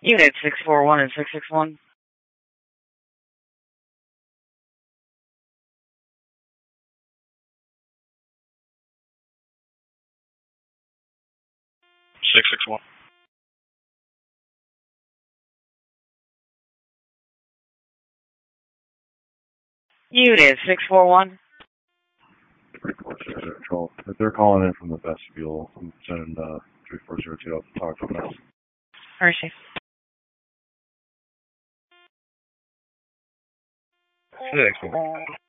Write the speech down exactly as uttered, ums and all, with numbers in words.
Unit six four one and six six one. six six one. Unit six four one. Control. If they're calling in from the vestibule, I'm sending uh, three four zero two up to talk to them. Mercy. six.